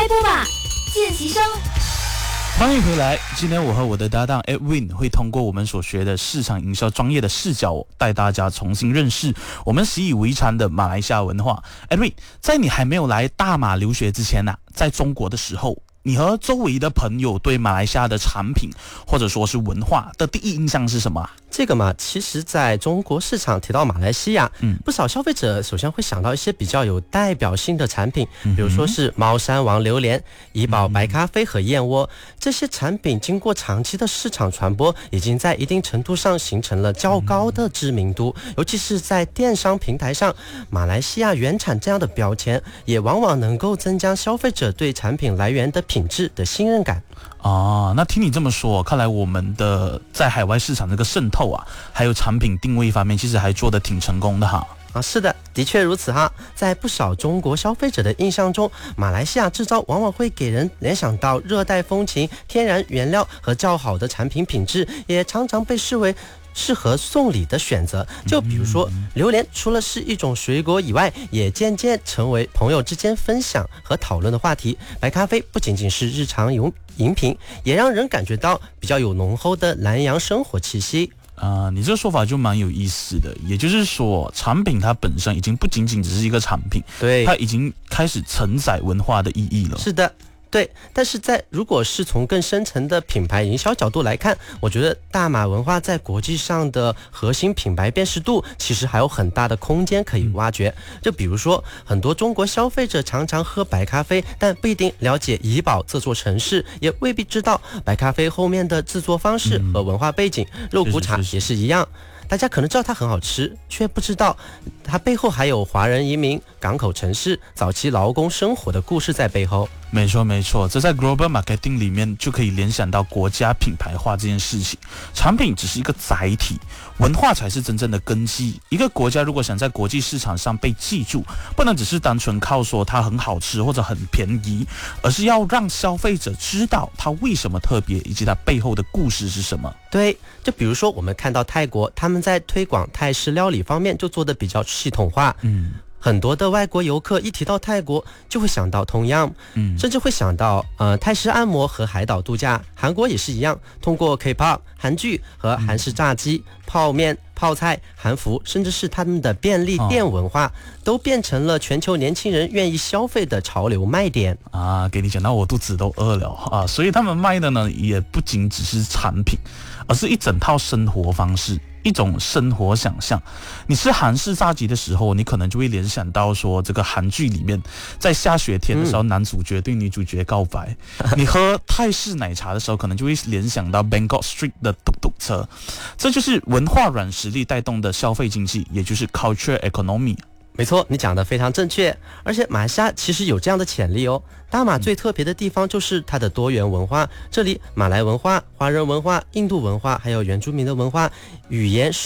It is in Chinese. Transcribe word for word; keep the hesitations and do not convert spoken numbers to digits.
开播吧，见习生！ 欢迎回来。今天我和我的搭档 Edwin 会通过我们所学的市场营销专业的视角，带大家重新认识我们习以为常的马来西亚文化。Edwin， 在你还没有来大马留学之前啊，在中国的时候，你和周围的朋友对马来西亚的产品或者说是文化的第一印象是什么？ 这个嘛，其实在中国市场提到马来西亚，嗯，不少消费者首先会想到一些比较有代表性的产品，嗯、比如说是猫山王榴莲、怡宝白咖啡和燕窝。这些产品经过长期的市场传播，已经在一定程度上形成了较高的知名度，嗯、尤其是在电商平台上，马来西亚原产这样的标签，也往往能够增加消费者对产品来源的品质的信任感。 啊，那听你这么说，看来我们的在海外市场这个渗透啊，还有产品定位方面，其实还做得挺成功的哈。 啊，是的，的确如此哈。在不少中国消费者的印象中，马来西亚制造往往会给人联想到热带风情、天然原料和较好的产品品质，也常常被视为适合送礼的选择。就比如说榴莲，除了是一种水果以外，也渐渐成为朋友之间分享和讨论的话题。白咖啡不仅仅是日常饮饮品，也让人感觉到比较有浓厚的南洋生活气息。 啊、呃，你这个说法就蛮有意思的，也就是说，产品它本身已经不仅仅只是一个产品， 对， 它已经开始承载文化的意义了。 是的。对，但是在如果是从更深层的品牌营销角度来看，我觉得大马文化在国际上的核心品牌辨识度其实还有很大的空间可以挖掘。就比如说，很多中国消费者常常喝白咖啡，但不一定了解怡宝这座城市，也未必知道白咖啡后面的制作方式和文化背景。肉骨茶也是一样。大家可能知道它很好吃，却不知道它背后还有华人移民、港口城市、早期劳工生活的故事在背后。 没错没错，这在 global marketing 里面就可以联想到国家品牌化这件事情。产品只是一个载体，文化才是真正的根基。一个国家如果想在国际市场上被记住，不能只是单纯靠说它很好吃或者很便宜，而是要让消费者知道它为什么特别，以及它背后的故事是什么。 对，就比如说我们看到泰国，他们在推广泰式料理方面就做得比较系统化。嗯。很多的外国游客一提到泰国就会想到同样，嗯，甚至会想到呃泰式按摩和海岛度假。韩国也是一样，通过 K-pop 韩剧和韩式炸鸡、嗯、泡面、泡菜、韩服，甚至是他们的便利店文化、哦、都变成了全球年轻人愿意消费的潮流卖点啊！给你讲到我肚子都饿了啊！所以他们卖的呢，也不仅只是产品，而是一整套生活方式。一种生活想象。你吃韩式炸鸡的时候，你可能就会联想到说，这个韩剧里面在下雪天的时候，嗯、男主角对女主角告白。你喝泰式奶茶的时候，可能就会联想到 Bangkok Street 的嘟嘟车。这就是文化软实力带动的消费经济，也就是 culture economy。 没错，你讲得非常正确，而且马来西亚其实有这样的潜力哦。大马最特别的地方就是它的多元文化，这里马来文化、华人文化、印度文化，还有原住民的文化、语言。